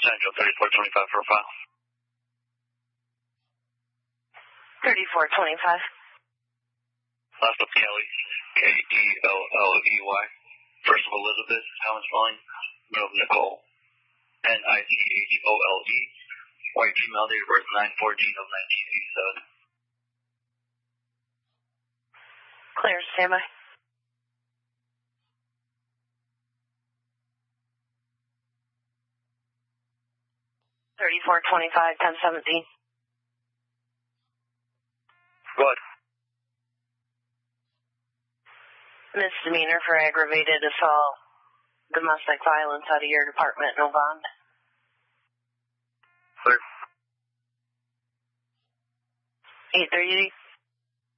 Central 3425 for a file. 3425. Last of Kelly, Kelley. First of Elizabeth, Thomas Spelling, middle of Nicole, Nichole. White female, date of birth 9/14/1987. Clear, standby. $34.25, 1017. What? Misdemeanor for aggravated assault, domestic violence out of your department, no bond. Clear. 830.